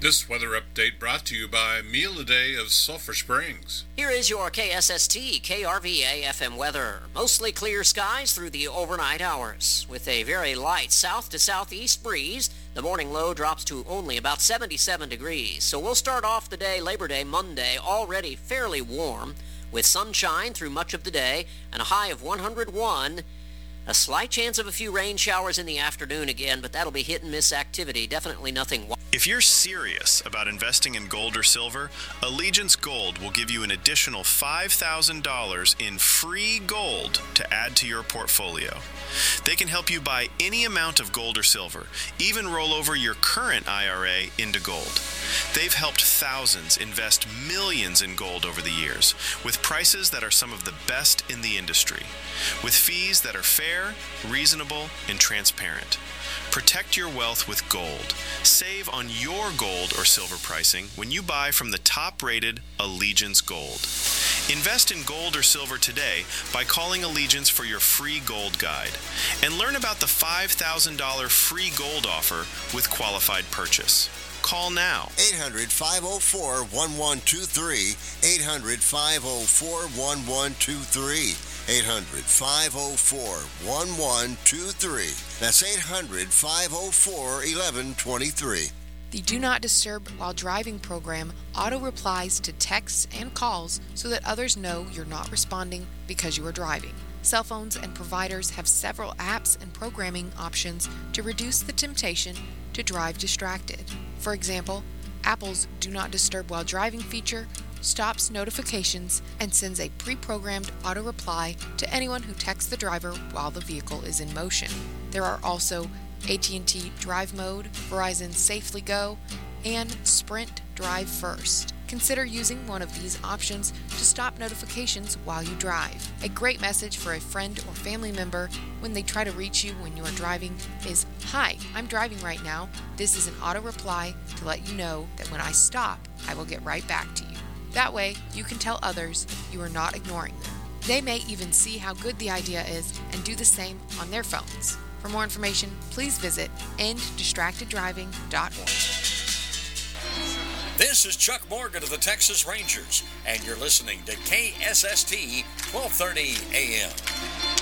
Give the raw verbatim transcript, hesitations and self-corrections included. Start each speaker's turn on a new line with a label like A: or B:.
A: This weather update brought to you by Meal a Day of Sulphur Springs.
B: Here is your K S S T K R V A F M weather. Mostly clear skies through the overnight hours. With a very light south to southeast breeze, the morning low drops to only about seventy-seven degrees. So we'll start off the day, Labor Day, Monday, already fairly warm, with sunshine through much of the day and a high of one hundred one. A slight chance of a few rain showers in the afternoon again, but that'll be hit and miss activity. Definitely nothing.
C: If you're serious about investing in gold or silver, Allegiance Gold will give you an additional five thousand dollars in free gold to add to your portfolio. They can help you buy any amount of gold or silver, even roll over your current I R A into gold. They've helped thousands invest millions in gold over the years, with prices that are some of the best in the industry, with fees that are fair, reasonable, and transparent. Protect your wealth with gold. Save on your gold or silver pricing when you buy from the top-rated Allegiance Gold. Invest in gold or silver today by calling Allegiance for your free gold guide. And learn about the five thousand dollars free gold offer with qualified purchase. Call now.
D: eight hundred, five oh four, one one two three. eight hundred, five oh four, one one two three. eight hundred, five oh four, one one two three. That's eight hundred, five oh four, one one two three.
E: The Do Not Disturb While Driving program auto-replies to texts and calls so that others know you're not responding because you are driving. Cell phones and providers have several apps and programming options to reduce the temptation to drive distracted. For example, Apple's Do Not Disturb While Driving feature stops notifications and sends a pre-programmed auto-reply to anyone who texts the driver while the vehicle is in motion. There are also A T and T Drive Mode, Verizon Safely Go, and Sprint Drive First. Consider using one of these options to stop notifications while you drive. A great message for a friend or family member when they try to reach you when you are driving is, "Hi, I'm driving right now. This is an auto-reply to let you know that when I stop, I will get right back to you." That way, you can tell others you are not ignoring them. They may even see how good the idea is and do the same on their phones. For more information, please visit end distracted driving dot org.
F: This is Chuck Morgan of the Texas Rangers, and you're listening to K S S T twelve thirty A M.